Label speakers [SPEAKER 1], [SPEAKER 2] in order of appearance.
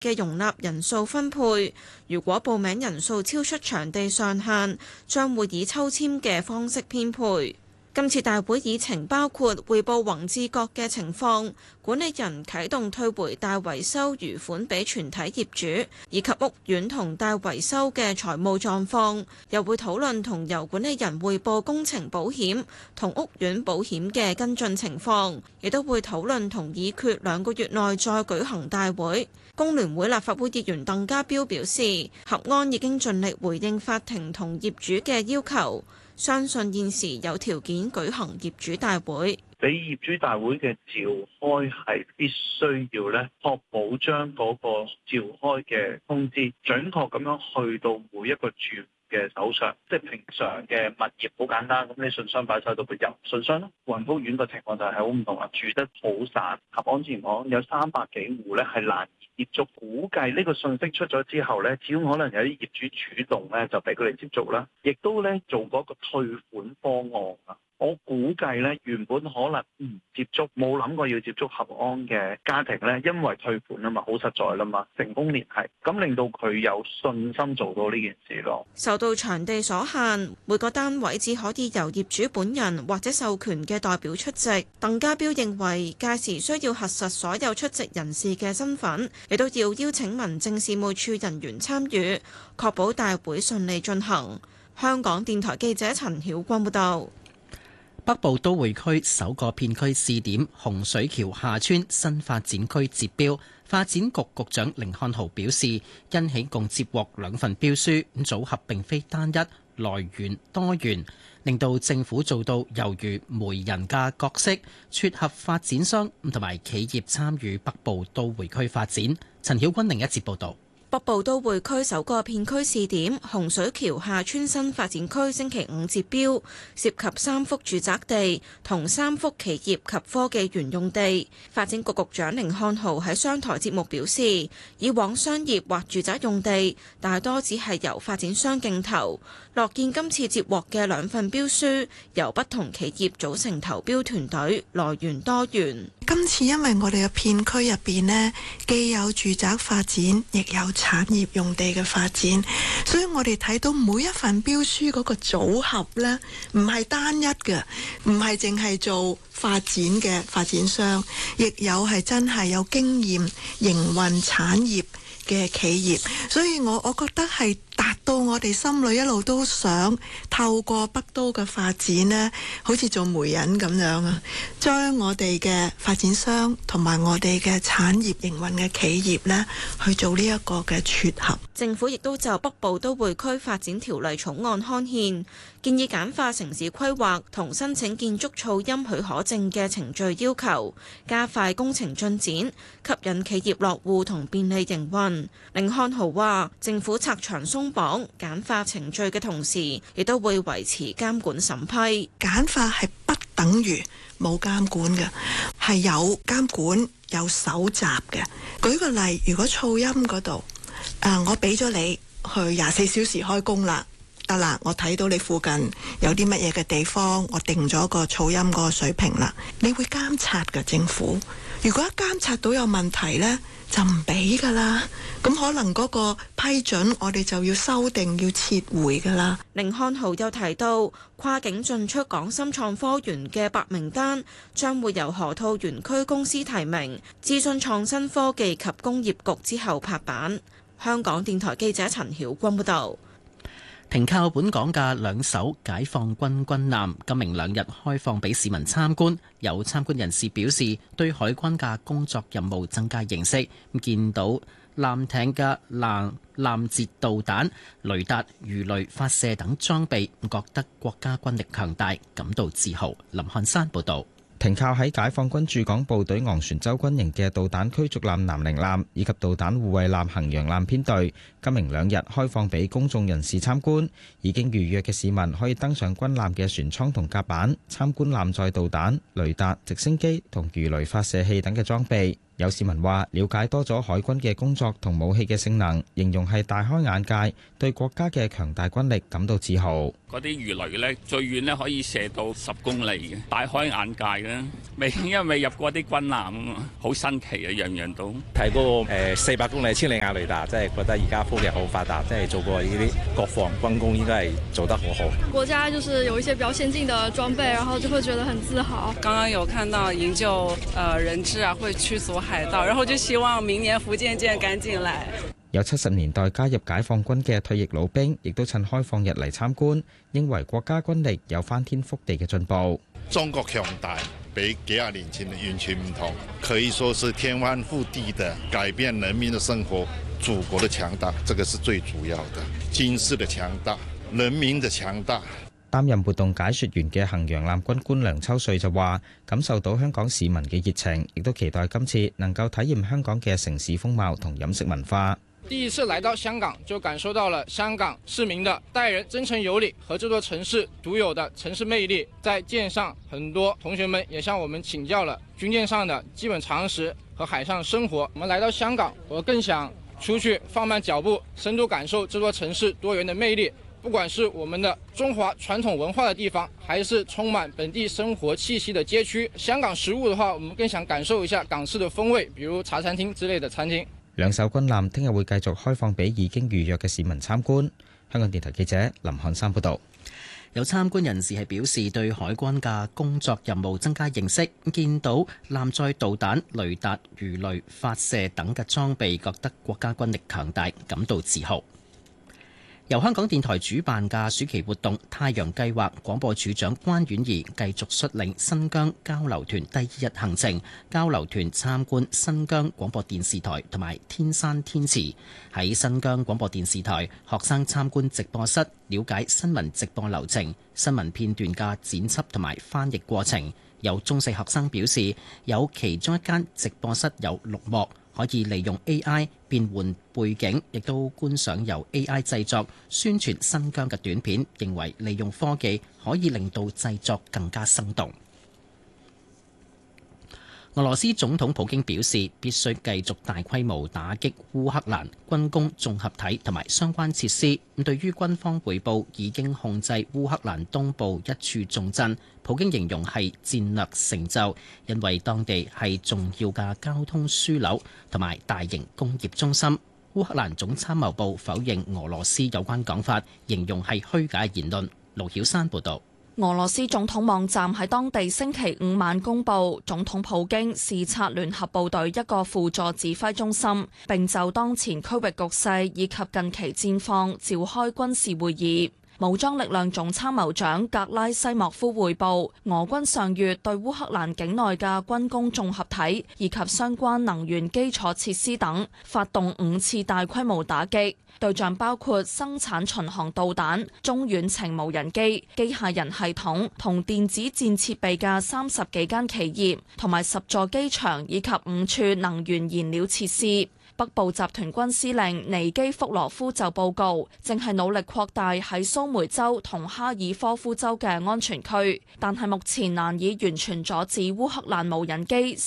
[SPEAKER 1] 嘅容納人數分配。如果報名人數超出場地上限，將會以抽籤嘅方式編配。今次大會議程包括匯報宏志閣嘅情況，管理人啟動退回大維修餘款俾全體業主，以及屋苑同大維修嘅財務狀況，又會討論同由管理人匯報工程保險同屋苑保險嘅跟進情況，亦都會討論同議決2個月內再舉行大會。工聯會立法會議員鄧家彪表示，合安已經盡力回應法庭同業主嘅要求，相信現時有條件舉行業主大會。
[SPEAKER 2] 俾業主大會嘅召開係必須要咧，確保將嗰個召開嘅通知準確咁樣去到每一個住嘅手上。即係平常嘅物業好簡單，咁你信箱擺晒到佢入信箱咯。雲福苑嘅情況就係好唔同啦，住得好散。合安前講有300幾戶咧係難以接觸，估計呢個信息出咗之後咧，始終可能有啲業主主動咧就俾佢哋接觸啦，亦都咧做嗰個退款方案啊。我估計咧，原本可能唔接觸，冇諗過要接觸合安嘅家庭咧，因為退款啊嘛，好實在啦嘛，成功聯繫，咁令到佢有信心做到呢件事咯。
[SPEAKER 1] 受到場地所限，每個單位只可以由業主本人或者授權嘅代表出席。鄧家彪認為，屆時需要核實所有出席人士嘅身份，亦都要邀請民政事務處人員參與，確保大會順利進行。香港電台記者陳曉君報導。
[SPEAKER 3] 北部都會區首個片區試點洪水橋下村新發展區截標，發展局局長甯漢豪表示，因起共接獲2份標書，組合並非單一，來源多元，令到政府做到猶如媒人嘅角色，撮合發展商同埋企業參與北部都會區發展。陳曉君另一節報導。
[SPEAKER 1] 北部都會區首個片區試點洪水橋下村新發展區星期5截標，涉及3幅住宅地同3幅企業及科技園用地。發展局局長甯漢豪喺商台節目表示，以往商業或住宅用地大多只係由發展商競投，樂見今次接獲嘅2份標書由不同企業組成投標團隊，來源多元。
[SPEAKER 4] 今次因為我哋嘅片區入邊呢，既有住宅發展，亦有產業用地嘅發展，所以我哋睇到每一份標書嗰個組合呢，唔係單一嘅，唔係淨係做發展嘅發展商，亦有係真係有經驗營運產業嘅企業，所以我覺得係達到我哋心裏一路都想透過北都嘅發展呢，好似做媒人咁樣啊，將我哋嘅發展商同埋我哋嘅產業營運嘅企業呢，去做呢一個嘅撮合。
[SPEAKER 1] 政府亦都就北部都會區發展條例草案刊憲，建議簡化城市規劃同申請建築噪音許可證嘅程序要求，加快工程進展，吸引企業落戶同便利營運。甯漢豪話：政府拆牆鬆綁、簡化程序嘅同時，亦都會維持監管審批。
[SPEAKER 4] 簡化係不等於冇監管嘅，係有監管有搜集嘅。舉個例，如果噪音嗰度，我俾咗你去24小時開工啦，得啦，我睇到你附近有啲乜嘢嘅地方，我定咗個噪音嗰個水平啦，你會監察嘅政府。如果一監察到有問題呢，就唔俾噶啦，咁可能嗰個批准我哋就要修訂要撤回噶啦。
[SPEAKER 1] 甯漢豪又提到，跨境進出港深創科園嘅白名單將會由河套園區公司提名，諮詢創新科技及工業局之後拍板。香港電台記者陳曉君報導。
[SPEAKER 3] 停靠本港嘅2艘解放軍軍艦今明2日開放俾市民參觀。有參觀人士表示，對海軍嘅工作任務增加認識。見到艦艇嘅攔截導彈、雷達、魚雷發射等裝備，覺得國家軍力強大，感到自豪。林漢山報導。
[SPEAKER 5] 停靠喺解放軍駐港部隊昂船洲軍營嘅導彈驅逐艦南寧艦以及導彈護衛艦衡陽艦編隊，今明2日開放俾公眾人士參觀。已經預約嘅市民可以登上軍艦嘅船艙同甲板，參觀艦載導彈、雷達、直升機同魚雷發射器等嘅裝備。 有市民話了解多咗海軍嘅工作同武器嘅性能，形容係大開眼界，對國家嘅強大軍力感到自豪。
[SPEAKER 6] 嗰啲魚雷咧最遠咧可以射到10公里嘅，大開眼界嘅。因為未入過啲軍艦啊嘛，好新奇啊，樣樣都
[SPEAKER 7] 睇嗰個400公里千里眼雷達，即係覺得而家科技好發達，即係做過呢啲國防軍工應該係做得好好。
[SPEAKER 8] 國家就是有一些比較先進的裝備，然後就會覺得很自豪。
[SPEAKER 9] 剛剛有看到營救人質啊，會驅逐海盜，然後就希望明年福建艦趕緊來。
[SPEAKER 5] 有70年代加入解放軍嘅退役老兵，亦都趁開放日嚟參觀，認為國家軍力有翻天覆地嘅進步。
[SPEAKER 10] 中國強大，比幾廿年前完全唔同，可以說是天翻覆地的改變人民的生活。祖國的強大，這個是最主要的。軍事的強大，人民的強大。
[SPEAKER 5] 擔任活動解說員嘅衡陽艦軍官梁秋瑞就話，感受到香港市民嘅熱情，亦都期待今次能夠體驗香港嘅城市風貌同飲食文化。
[SPEAKER 11] 第一次來到香港，就感受到了香港市民的待人真誠有禮和這座城市獨有的城市魅力。在艦上，很多同學們也向我們請教了軍艦上的基本常識和海上生活。我們來到香港，我更想出去放慢腳步，深度感受這座城市多元的魅力。不管是我們的中華傳統文化的地方，還是充滿本地生活氣息的街區，香港食物的話，我們更想感受一下港式的風味，比如茶餐廳之類的餐廳。
[SPEAKER 5] 兩艘軍艦聽日會繼續開放俾已經預約嘅市民參觀。香港電台記者林漢山報導。
[SPEAKER 3] 有參觀人士係表示對海軍嘅工作任務增加認識，見到艦載導彈、雷達、魚雷發射等嘅裝備，覺得國家軍力強大，感到自豪。由香港電台主辦嘅暑期活動太陽計劃，廣播處長關婉儀繼續率領新疆交流團第2日行程。交流團參觀新疆廣播電視台同埋天山天池。喺新疆廣播電視台，學生參觀直播室，了解新聞直播流程、新聞片段嘅剪輯同埋翻譯過程。有中四學生表示，有其中一間直播室有綠幕，可以利用 AI 變換背景，亦都觀賞由 AI 製作宣傳新疆嘅短片，認為利用科技可以令到製作更加生動。俄羅斯總統普京表示，必須繼續大規模打擊烏克蘭軍工綜合體同埋相關設施。對於軍方匯報已經控制烏克蘭東部一處重鎮，普京形容係戰略成就，因為當地係重要嘅交通樞紐同埋大型工業中心。烏克蘭總參謀部否認俄羅斯有關講法，形容係虛假言論。盧曉山報導。
[SPEAKER 12] 俄羅斯總統網站喺當地星期5晚公佈，總統普京視察聯合部隊一個輔助指揮中心，並就當前區域局勢以及近期戰況召開軍事會議。武裝力量總參謀長格拉西莫夫匯報，俄軍上月對烏克蘭境內嘅軍工綜合體以及相關能源基礎設施等發動5次大規模打擊，對象包括生產巡航導彈、中遠程無人機、機械人系統同電子戰設備嘅30幾間企業，同埋10座機場以及5處能源燃料設施。北部集團軍司令尼基福羅夫就報告，正係努力擴大喺蘇梅州同哈爾科夫州嘅安全區，但係目前難以完全阻止烏克蘭無人機